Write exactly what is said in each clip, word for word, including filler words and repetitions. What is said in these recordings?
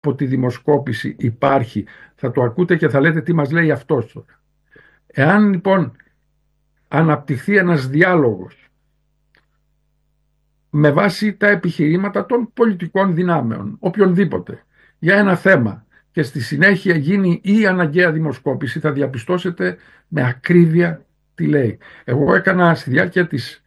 από τη δημοσκόπηση υπάρχει, θα το ακούτε και θα λέτε τι μας λέει αυτός τώρα. Εάν λοιπόν αναπτυχθεί ένας διάλογος με βάση τα επιχειρήματα των πολιτικών δυνάμεων, οποιονδήποτε, για ένα θέμα και στη συνέχεια γίνει η αναγκαία δημοσκόπηση, θα διαπιστώσετε με ακρίβεια τι λέει. Εγώ έκανα στη διάρκεια της,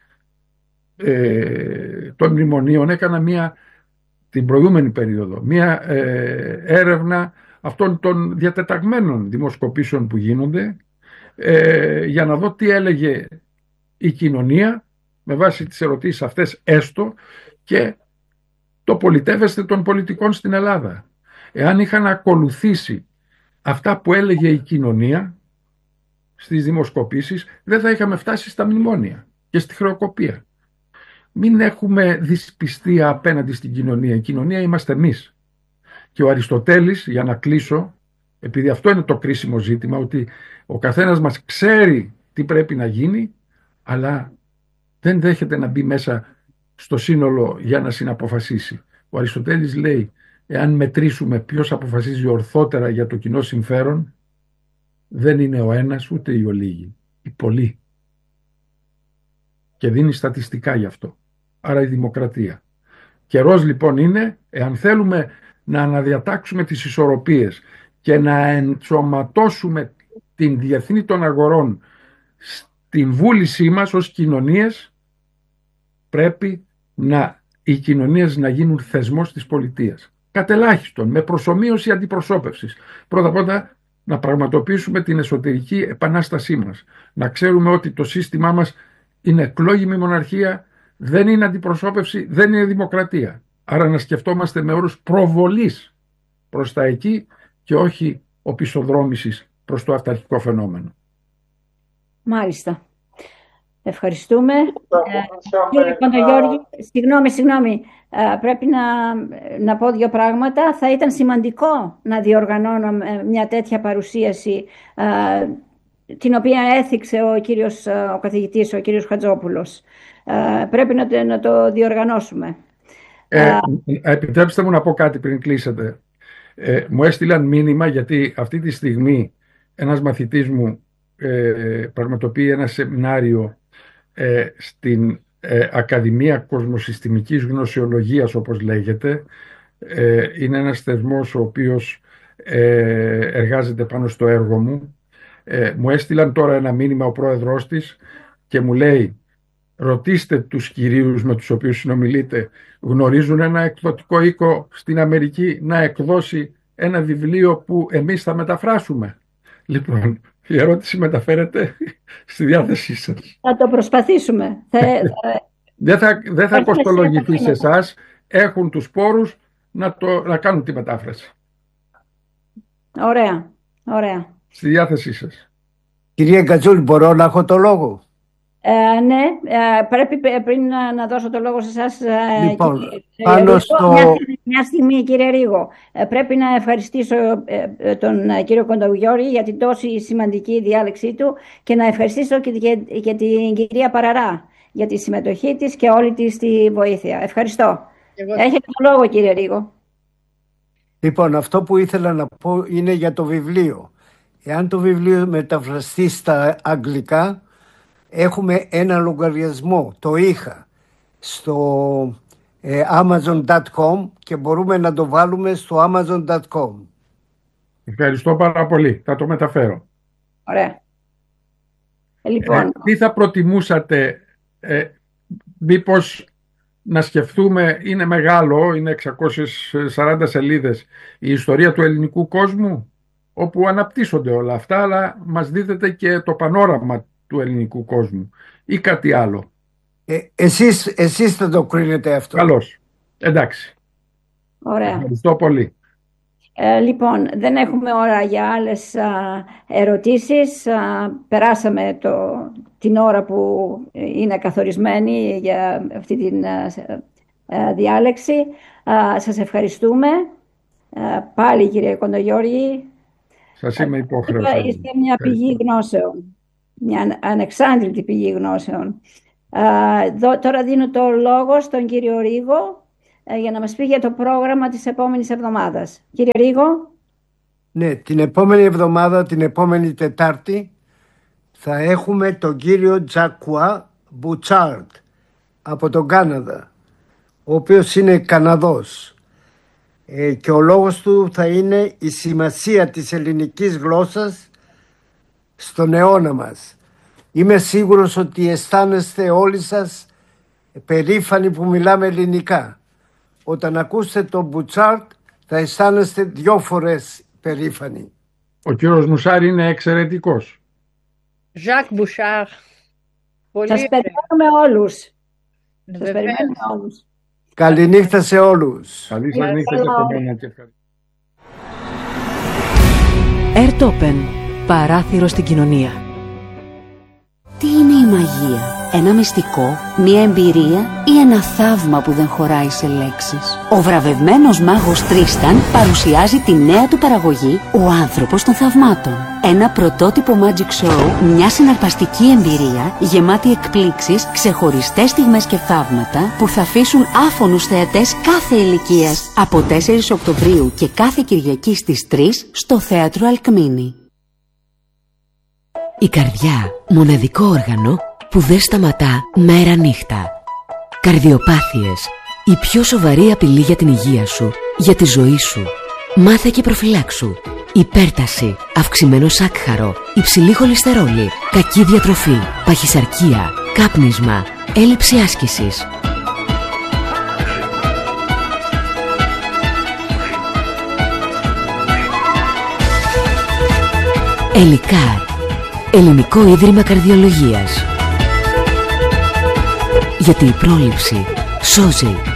ε, των μνημονίων, έκανα μία, την προηγούμενη περίοδο, μία ε, έρευνα αυτών των διατεταγμένων δημοσκοπήσεων που γίνονται, ε, για να δω τι έλεγε η κοινωνία με βάση τις ερωτήσεις αυτές έστω και το πολιτεύεστε των πολιτικών στην Ελλάδα. Εάν είχαν ακολουθήσει αυτά που έλεγε η κοινωνία στις δημοσκοπήσεις, δεν θα είχαμε φτάσει στα μνημόνια και στη χρεοκοπία. Μην έχουμε δυσπιστία απέναντι στην κοινωνία. Η κοινωνία είμαστε εμείς. Και ο Αριστοτέλης, για να κλείσω, επειδή αυτό είναι το κρίσιμο ζήτημα, ότι ο καθένας μας ξέρει τι πρέπει να γίνει, αλλά δεν δέχεται να μπει μέσα στο σύνολο για να συναποφασίσει. Ο Αριστοτέλης λέει, εάν μετρήσουμε ποιος αποφασίζει ορθότερα για το κοινό συμφέρον, δεν είναι ο ένας ούτε οι ολίγοι, οι πολλοί. Και δίνει στατιστικά γι' αυτό. Άρα η δημοκρατία. Καιρός λοιπόν είναι, εάν θέλουμε να αναδιατάξουμε τις ισορροπίες και να ενσωματώσουμε την διεθνή των αγορών στην βούλησή μας ως κοινωνίες, πρέπει να, οι κοινωνίες να γίνουν θεσμός της πολιτείας. Κατελάχιστον, με προσομοίωση αντιπροσώπευσης. Πρώτα απ' όλα να πραγματοποιήσουμε την εσωτερική επανάστασή μας. Να ξέρουμε ότι το σύστημά μας είναι εκλόγιμη μοναρχία, δεν είναι αντιπροσώπευση, δεν είναι δημοκρατία. Άρα να σκεφτόμαστε με όρους προβολής προς τα εκεί και όχι οπισθοδρόμησης προς το αυταρχικό φαινόμενο. Μάλιστα. Ευχαριστούμε. Κύριε Κοντογιώργη, συγγνώμη, συγγνώμη, πρέπει να, να πω δύο πράγματα. Θα ήταν σημαντικό να διοργανώνω μια τέτοια παρουσίαση, την οποία έθιξε ο κύριος, ο καθηγητής, ο κύριος Χατζόπουλος. Πρέπει να το, να το διοργανώσουμε. Ε, επιτρέψτε μου να πω κάτι πριν κλείσετε. Ε, μου έστειλαν μήνυμα, γιατί αυτή τη στιγμή ένας μαθητής μου ε, πραγματοποιεί ένα σεμινάριο ε, στην ε, Ακαδημία Κοσμοσυστημικής Γνωσιολογίας, όπως λέγεται. Ε, είναι ένας θεσμός ο οποίος ε, εργάζεται πάνω στο έργο μου. Ε, μου έστειλαν τώρα ένα μήνυμα ο πρόεδρος της και μου λέει, ρωτήστε τους κυρίους με τους οποίους συνομιλείτε, γνωρίζουν ένα εκδοτικό οίκο στην Αμερική να εκδώσει ένα βιβλίο που εμείς θα μεταφράσουμε? Λοιπόν, η ερώτηση μεταφέρεται στη διάθεσή σας. Θα το προσπαθήσουμε. Δεν θα, δεν θα κοστολογηθεί σε εσάς. Έχουν τους πόρους να, το, να κάνουν τη μετάφραση. Ωραία, ωραία. Στη διάθεσή σας. Κυρία Κατσούλη, μπορώ να έχω το λόγο? Ε, ναι, ε, πρέπει πριν να, να δώσω το λόγο σε εσάς, λοιπόν, κύριε, πάνω Ρίγο, στο... μια, μια στιγμή, κύριε Ρίγο, ε, πρέπει να ευχαριστήσω ε, τον ε, κύριο Κοντογιώργη για την τόση σημαντική διάλεξή του και να ευχαριστήσω και, και, και την κυρία Παραρά για τη συμμετοχή της και όλη της τη βοήθεια. Ευχαριστώ. Εγώ... Έχετε το λόγο, κύριε Ρίγο. Λοιπόν, αυτό που ήθελα να πω είναι για το βιβλίο. Εάν το βιβλίο μεταφραστεί στα αγγλικά, έχουμε ένα λογαριασμό, το είχα, στο ε, amazon τελεία com και μπορούμε να το βάλουμε στο amazon τελεία com. Ευχαριστώ πάρα πολύ. Θα το μεταφέρω. Ωραία. Ε, λοιπόν. Ε, τι θα προτιμούσατε, ε, μήπως να σκεφτούμε, είναι μεγάλο, είναι εξακόσιες σαράντα σελίδες, η ιστορία του ελληνικού κόσμου, όπου αναπτύσσονται όλα αυτά, αλλά μας δίδεται και το πανόραμα του ελληνικού κόσμου, ή κάτι άλλο? Ε, εσείς, εσείς θα το κρίνετε αυτό. Καλώς. Εντάξει. Ωραία. Ευχαριστώ πολύ. Ε, λοιπόν, δεν έχουμε ώρα για άλλες α, ερωτήσεις. Α, περάσαμε το, την ώρα που είναι καθορισμένη για αυτή την α, α, διάλεξη. Α, σας ευχαριστούμε. Α, πάλι, κύριε Κοντογιώργη. Σας είμαι υποχρεωμένη. Είστε μια πηγή γνώσεων. Μια ανεξάντλητη πηγή γνώσεων. Α, δω, τώρα δίνω το λόγο στον κύριο Ρίγο για να μας πει για το πρόγραμμα της επόμενης εβδομάδας. Κύριε Ρίγο. Ναι, την επόμενη εβδομάδα, την επόμενη Τετάρτη, θα έχουμε τον κύριο Τζακουά Μπουτσάρτ από τον Κάναδα, ο οποίος είναι Καναδός. Ε, και ο λόγος του θα είναι η σημασία της ελληνικής γλώσσας στον αιώνα μας. Είμαι σίγουρος ότι αισθάνεστε όλοι σας περήφανοι που μιλάμε ελληνικά. Όταν ακούσετε τον Μπουτσάρτ θα αισθάνεστε δυο φορές περήφανοι. Ο κύριος Μουσάρ είναι εξαιρετικός. Ζακ Μπουσάρ. Σας περιμένουμε όλους. Σας περιμένουμε όλους. Καληνύχτα σε όλους. Καλή σας νύχτα και από μένα και ευχαριστώ. Airtopen. Παράθυρο στην κοινωνία. Τι είναι η μαγεία? Ένα μυστικό, μία εμπειρία ή ένα θαύμα που δεν χωράει σε λέξεις? Ο βραβευμένος μάγος Τρίσταν παρουσιάζει τη νέα του παραγωγή «Ο άνθρωπος των θαυμάτων». Ένα πρωτότυπο magic show, μια συναρπαστική εμπειρία γεμάτη εκπλήξεις, ξεχωριστές στιγμές και θαύματα που θα αφήσουν άφωνους θεατές κάθε ηλικίας από τέσσερις Οκτωβρίου και κάθε Κυριακή στις τρεις στο θέατρο Αλκμίνη. Η καρδιά, μοναδικό όργανο που δεν σταματά μέρα νύχτα. Καρδιοπάθειες, η πιο σοβαρή απειλή για την υγεία σου, για τη ζωή σου. Μάθε και προφυλάξου. Υπέρταση, αυξημένο σάκχαρο, υψηλή χολυστερόλη, κακή διατροφή, παχυσαρκία, κάπνισμα, έλλειψη άσκησης. Ελικάρ, Ελληνικό Ίδρυμα Καρδιολογίας. Γιατί η πρόληψη σώζει.